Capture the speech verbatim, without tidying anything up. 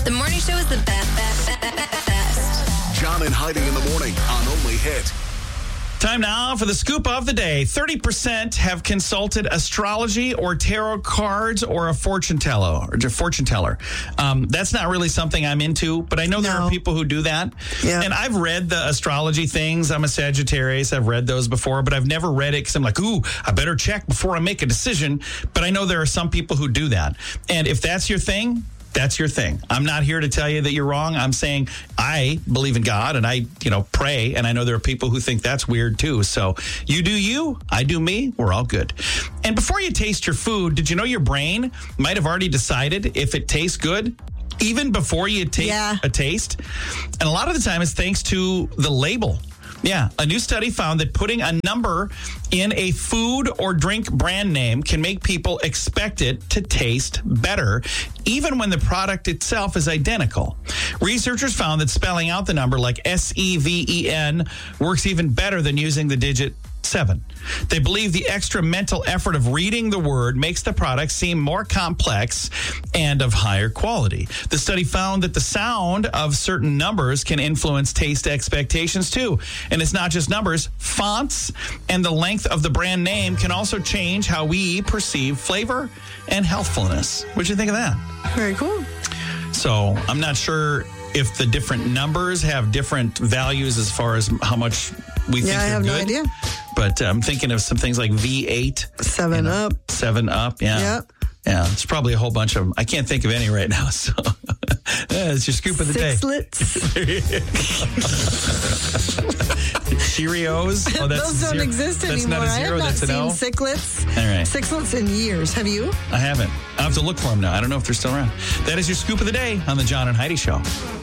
The morning show is the best, best, best, best. John and Heidi in the morning on Only Hit. Time now for the scoop of the day. thirty percent have consulted astrology or tarot cards or a fortune teller. Or a fortune teller. Um, that's not really something I'm into, but I know there No. are people who do that. Yeah. And I've read the astrology things. I'm a Sagittarius. I've read those before, but I've never read it because I'm like, ooh, I better check before I make a decision. But I know there are some people who do that. And if that's your thing, that's your thing. I'm not here to tell you that you're wrong. I'm saying I believe in God and I, you know, pray. And I know there are people who think that's weird too. So you do you, I do me. We're all good. And before you taste your food, did you know your brain might have already decided if it tastes good? Even before you take Yeah. a taste? And a lot of the time it's thanks to the label. Yeah, a new study found that putting a number in a food or drink brand name can make people expect it to taste better, even when the product itself is identical. Researchers found that spelling out the number like S E V E N works even better than using the digit seven. They believe the extra mental effort of reading the word makes the product seem more complex and of higher quality. The study found that the sound of certain numbers can influence taste expectations too. And it's not just numbers, fonts and the length of the brand name can also change how we perceive flavor and healthfulness. What do you think of that? Very cool. So I'm not sure if the different numbers have different values as far as how much we think Yeah, I they're have no good. idea. But I'm thinking of some things like V eight. Seven you know, up. Seven up, yeah. Yep. Yeah, it's probably a whole bunch of them. I can't think of any right now, so yeah, it's your scoop of the day. Sixlets. Cheerios. Oh, that's Those don't zero. exist That's anymore. not a I zero, have not that's an seen O. sixlets. All right. Sixlets in years. Have you? I haven't. I'll have to look for them now. I don't know if they're still around. That is your scoop of the day on the John and Heidi Show.